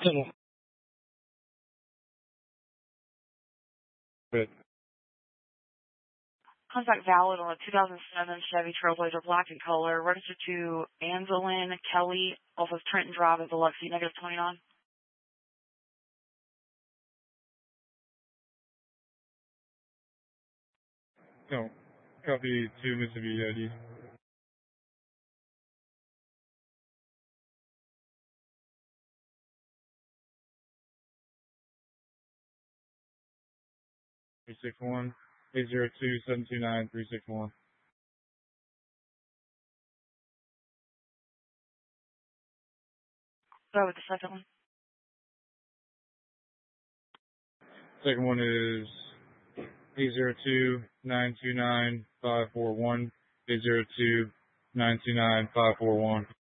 Hello. Good. Contact valid on a 2007 Chevy Trailblazer black in color, registered to Anzelyn Kelly off of Trenton Drive at Biloxi, -29. No. Copy to Mississippi ID. Three six one 802-729-361. Go with the second one. Second one is 802-929-541. 802-929-541.